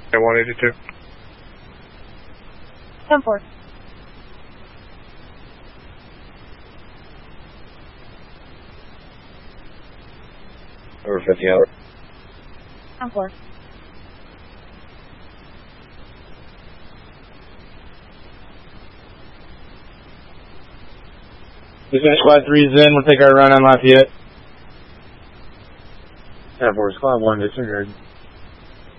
Yeah, 182. 10-4. Over 50 out. 10-4. Squad 3's in. We'll take our run on Lafayette. 10-4, squad 1 disregard.